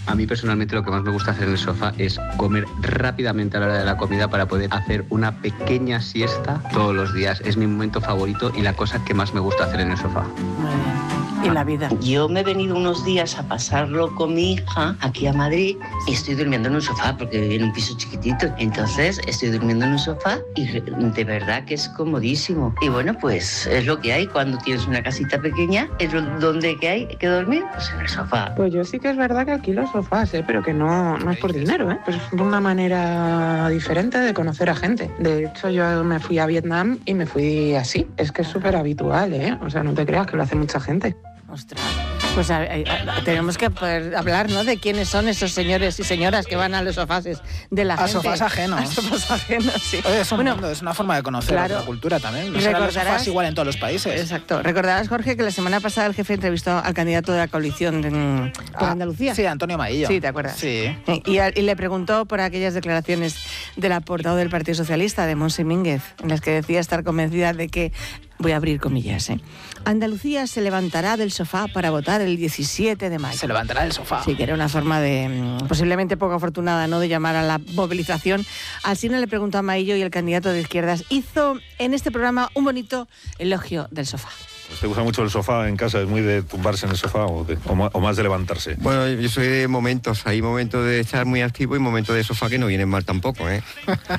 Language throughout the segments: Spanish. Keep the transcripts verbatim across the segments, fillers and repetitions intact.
A mí personalmente lo que más me gusta hacer en el sofá es comer rápidamente a la hora de la comida para poder hacer una pequeña siesta todos los días. Es mi momento favorito y la cosa que más me gusta hacer en el sofá. Muy bien. Y la vida. Yo me he venido unos días a pasarlo con mi hija aquí a Madrid y estoy durmiendo en un sofá porque vivo en un piso chiquitito. Entonces estoy durmiendo en un sofá y de verdad que es comodísimo. Y bueno, pues es lo que hay cuando tienes una casita pequeña. Es donde que hay que dormir, pues en el sofá. Pues yo sí que es verdad que aquí los sofás, ¿eh? Pero que no, no es por dinero, ¿eh? Pues es una manera diferente de conocer a gente. De hecho, yo me fui a Vietnam y me fui así. Es que es súper habitual, ¿eh? O sea, no te creas que lo hace mucha gente. Ostras, pues a, a, a, tenemos que poder hablar, ¿no?, de quiénes son esos señores y señoras que van a los sofás de la a gente. Sofás ajenos. A sofás ajenos, sí. Oye, es un bueno, mundo, es una forma de conocer claro, la cultura también. No serán los sofás igual en todos los países. Exacto. Recordarás, Jorge, que la semana pasada el jefe entrevistó al candidato de la coalición de, por ah, Andalucía. Sí, Antonio Maillo. Sí, ¿te acuerdas? Sí. Y, y le preguntó por aquellas declaraciones de la portavoz del Partido Socialista, de Montse Mínguez, en las que decía estar convencida de que, voy a abrir comillas, ¿eh? Andalucía se levantará del sofá para votar el diecisiete de mayo. Se levantará del sofá. Sí, que era una forma de, posiblemente poco afortunada, ¿no?, de llamar a la movilización. Alsina le preguntó a Maillo y el candidato de izquierdas hizo en este programa un bonito elogio del sofá. ¿Te gusta mucho el sofá en casa? ¿Es muy de tumbarse en el sofá o, de, o, más, o más de levantarse? Bueno, yo soy de momentos. Hay momentos de estar muy activo y momentos de sofá que no vienen mal tampoco, ¿eh?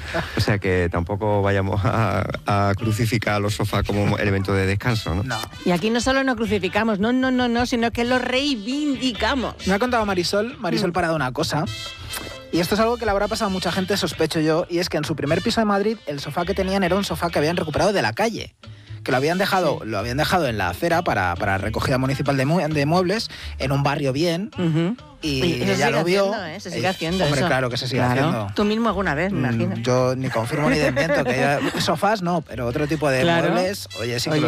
O sea que tampoco vayamos a, a crucificar los sofás como elemento de descanso, ¿no? No. Y aquí no solo no crucificamos, no, no, no, no, sino que lo reivindicamos. Me ha contado Marisol, Marisol Parada una cosa. Y esto es algo que le habrá pasado a mucha gente, sospecho yo, y es que en su primer piso de Madrid el sofá que tenían era un sofá que habían recuperado de la calle. Que lo habían dejado, sí. lo habían dejado en la acera para, para recogida municipal de, mu de muebles, en un barrio bien, uh-huh. y, y ella lo vio. Haciendo, ¿eh? Se sigue haciendo Hombre, eso. claro que se sigue claro. haciendo. Tú mismo alguna vez, me imagino. Yo ni confirmo ni desmiento que haya sofás, no, pero otro tipo de claro. muebles, oye, sí que oye. lo